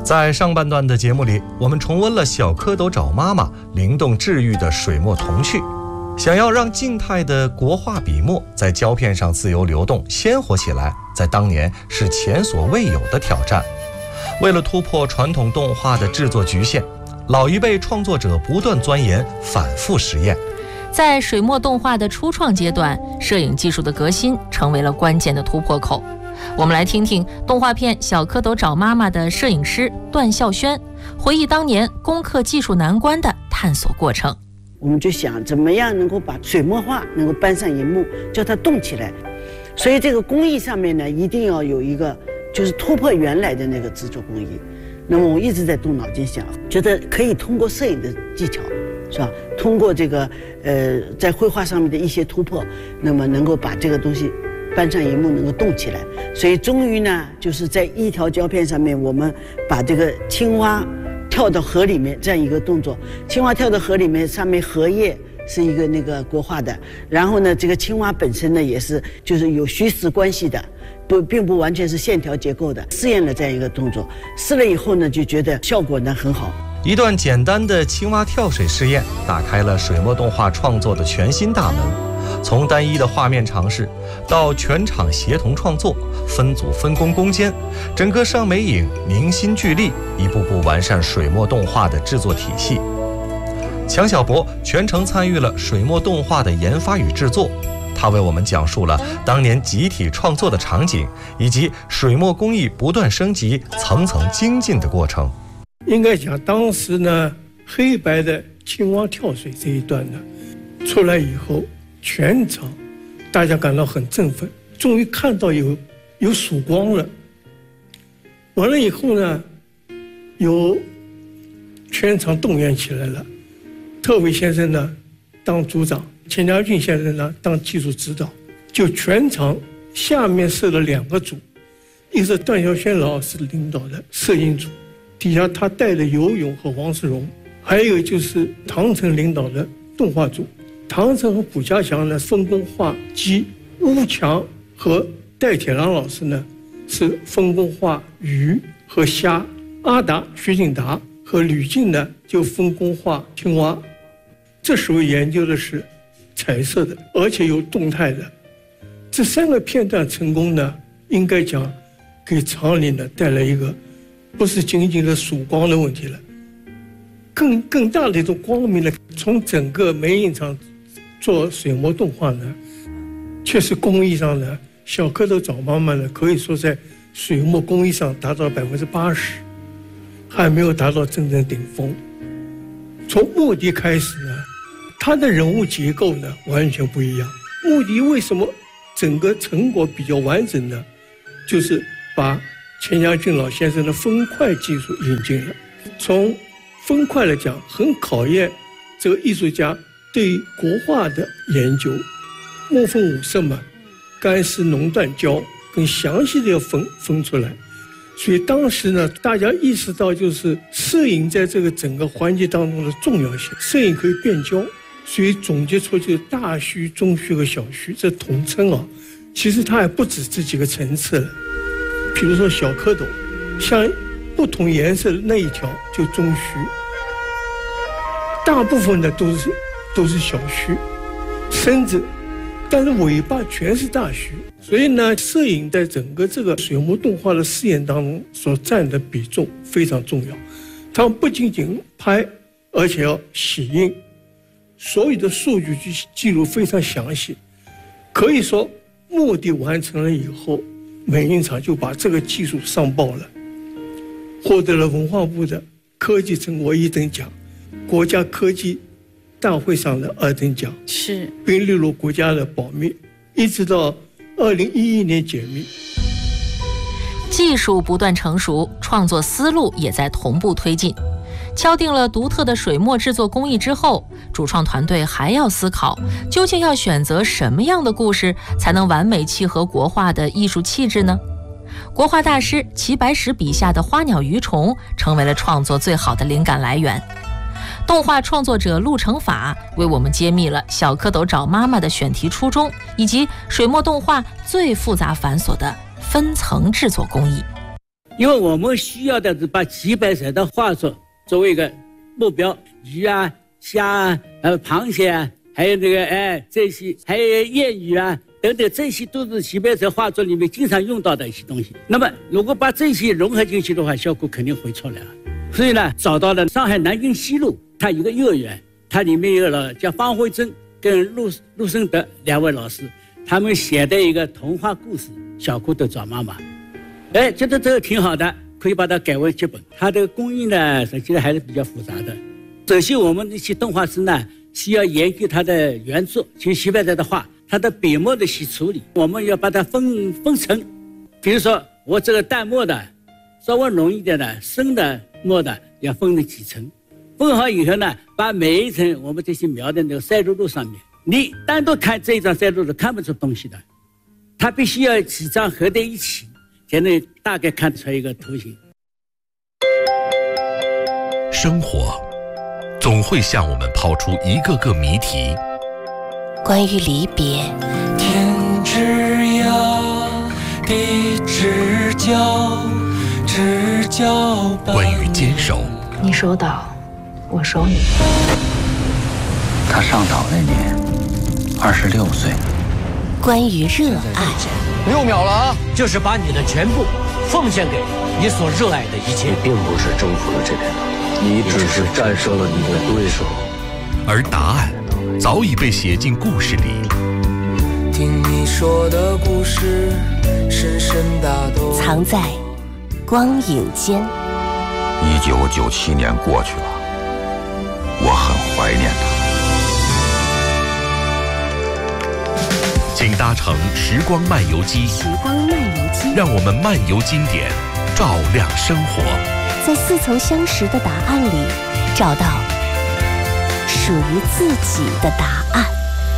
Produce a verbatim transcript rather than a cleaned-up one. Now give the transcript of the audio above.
在上半段的节目里，我们重温了小蝌蚪找妈妈灵动治愈的水墨童趣。想要让静态的国画笔墨在胶片上自由流动、鲜活起来，在当年是前所未有的挑战。为了突破传统动画的制作局限，老一辈创作者不断钻研、反复实验。 在水墨动画的初创阶段，摄影技术的革新成为了关键的突破口。我们来听听动画片《小蝌蚪找妈妈》的摄影师段孝轩回忆当年攻克技术难关的探索过程。 我们就想怎么样能够把水墨画能够搬上荧幕，叫它动起来。所以这个工艺上面呢，一定要有一个就是突破原来的那个制作工艺。那么我一直在动脑筋想，觉得可以通过摄影的技巧，是吧？通过这个呃在绘画上面的一些突破，那么能够把这个东西搬上荧幕，能够动起来。所以终于呢，就是在一条胶片上面，我们把这个青蛙跳到河里面这样一个动作。青蛙跳到河里面，上面荷叶是一个那个国画的，然后呢，这个青蛙本身呢也是就是有虚实关系的，不并不完全是线条结构的。试验了这样一个动作，试了以后呢，就觉得效果呢很好。 一段简单的青蛙跳水试验，打开了水墨动画创作的全新大门。从单一的画面尝试到全场协同创作，分组分工攻坚，整个上美影凝心聚力，一步步完善水墨动画的制作体系。强小博全程参与了水墨动画的研发与制作，他为我们讲述了当年集体创作的场景，以及水墨工艺不断升级、层层精进的过程。 应该讲，当时呢，黑白的青蛙跳水这一段呢，出来以后，全场大家感到很振奋，终于看到有有曙光了。完了以后呢，有全场动员起来了。特伟先生呢当组长，钱家俊先生呢当技术指导，就全场下面设了两个组，一个是段孝轩老师领导的摄影组，底下他带的游泳和王世荣，还有就是唐城领导的动画组。唐城和卜家祥呢分工画鸡，乌强和戴铁郎老师呢是分工画鱼和虾，阿达薛敬达和吕静呢就分工画青蛙。这时候研究的是彩色的，而且有动态的。这三个片段成功呢，应该讲给厂里呢带来一个不是仅仅的曙光的问题了，更更大的一种光明呢。从整个美影厂做水墨动画呢，确实工艺上呢，小蝌蚪找妈妈呢，可以说在水墨工艺上达到百分之八十，还没有达到真正顶峰。从目的开始呢，它的人物结构呢完全不一样。目的为什么整个成果比较完整呢？就是把钱家俊老先生的分块技术引进了。从分块来讲，很考验这个艺术家对国画的研究，墨分五色嘛，干湿浓淡焦，更详细的要分分出来。所以当时呢，大家意识到就是摄影在这个整个环节当中的重要性。摄影可以变焦，所以总结出就是大虚、中虚和小虚，这统称啊。其实它还不止这几个层次了。比如说小蝌蚪，像不同颜色的那一条就中虚，大部分的都是都是小虚，身子，但是尾巴全是大虚。所以呢，摄影在整个这个水墨动画的试验当中所占的比重非常重要。它不仅仅拍，而且要洗印，所有的数据记记录非常详细。可以说，目的完成了以后，美影厂就把这个技术上报了，获得了文化部的科技成果一等奖，国家科技大会上的二等奖， 是并列入国家的保密，一直到二零一一年解密。 技术不断成熟，创作思路也在同步推进。敲定了独特的水墨制作工艺之后，主创团队还要思考，究竟要选择什么样的故事才能完美契合国画的艺术气质呢？国画大师齐白石笔下的花鸟鱼虫成为了创作最好的灵感来源。动画创作者陆成法为我们揭秘了小蝌蚪找妈妈的选题初衷，以及水墨动画最复杂繁琐的分层制作工艺。 因为我们需要的是把几百色的画作作为一个目标，鱼啊、虾啊、还有螃蟹啊，还有这个哎这些，还有谚语啊等等，这些都是几百色画作里面经常用到的一些东西。那么如果把这些融合进去的话，效果肯定会出来了。所以呢，找到了上海南京西路，它有个幼儿园，它里面有了叫方慧珍跟陆陆胜德两位老师，他们写的一个童话故事《小蝌蚪找妈妈》。哎，觉得这个挺好的，可以把它改为剧本。它的工艺呢，实际上还是比较复杂的。首先，我们这些动画师呢，需要研究它的原作，就西北的画，它的笔墨的些处理，我们要把它分分层。比如说，我这个淡墨的，稍微浓一点的，深的墨的，要分成几层。分好以后呢，把每一层我们这些描的那个赛璐璐上面，你单独看这一张赛璐璐看不出东西的，它必须要几张合在一起，才能大概看出一个图形。 生活总会向我们抛出一个个谜题， 关于离别， 天之涯，地之角，知交半。 关于坚守， 你守岛，我守你。 他上岛那年二十六岁。 关于热爱， 六秒了啊！就是把你的全部奉献给你所热爱的一切。 你并不是征服了这片岛，你只是战胜了你的对手。 而答案早已被写进故事里。 听你说的故事，深深打动。 藏在光影间。 一九九七年过去了，我很怀念他。 请搭乘时光漫游机， 时光漫游机， 让我们漫游经典，照亮生活， 在似曾相识的答案里，找到属于自己的答案。